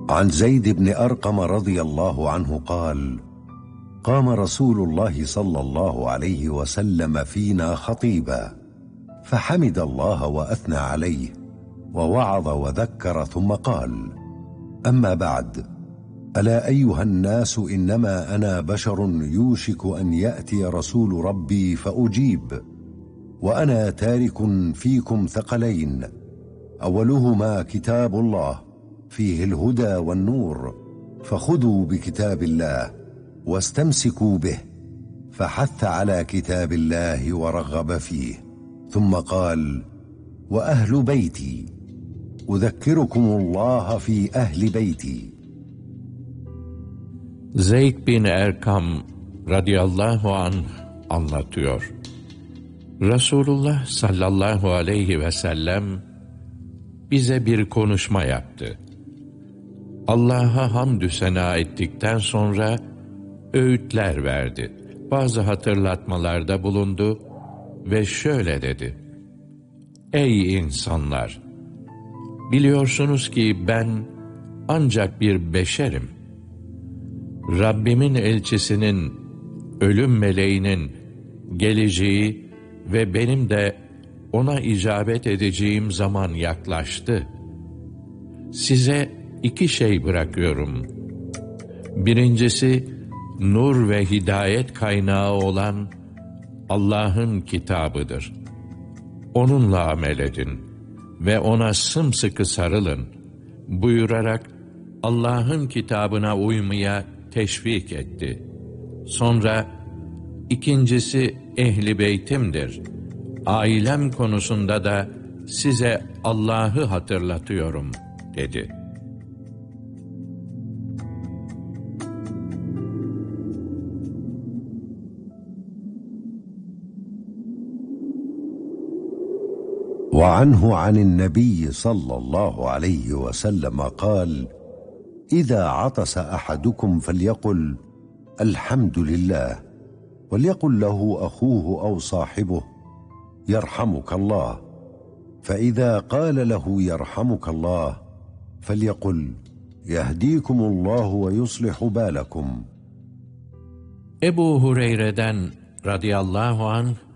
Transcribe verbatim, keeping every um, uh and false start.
عن زيد بن أرقم رضي الله عنه قال: قام رسول الله صلى الله عليه وسلم فينا خطيبا، فحمد الله وأثنى عليه ووعظ وذكر، ثم قال: أما بعد، ألا أيها الناس، إنما أنا بشر يوشك أن يأتي رسول ربي فأجيب، وأنا تارك فيكم ثقلين، أولهما كتاب الله فيه الهدى والنور، فخذوا بكتاب الله واستمسكوا به، فحث على كتاب الله ورغب فيه، ثم قال: وأهل بيتي، أذكركم الله في أهل بيتي. Zeyd bin Erkam radıyallahu anh anlatıyor. Resulullah sallallahu aleyhi ve sellem bize bir konuşma yaptı. Allah'a hamdü sena ettikten sonra öğütler verdi. Bazı hatırlatmalarda bulundu ve şöyle dedi: Ey insanlar! Biliyorsunuz ki ben ancak bir beşerim. Rabbimin elçisinin, ölüm meleğinin geleceği ve benim de ona icabet edeceğim zaman yaklaştı. Size iki şey bırakıyorum. Birincisi, nur ve hidayet kaynağı olan Allah'ın kitabıdır. Onunla amel edin ve ona sımsıkı sarılın buyurarak Allah'ın kitabına uymaya teşvik etti. Sonra ikincisi ehli beytimdir. Ailem konusunda da size Allah'ı hatırlatıyorum dedi. وعنه عن النبي صلى الله عليه وسلم قال: إذا عطس أحدكم فليقل الحمد لله، وليقل له أخوه أو صاحبه يرحمك الله، فإذا قال له يرحمك الله فليقل يهديكم الله ويصلح بالكم. Ebu Hureyre'den radıyallahu anh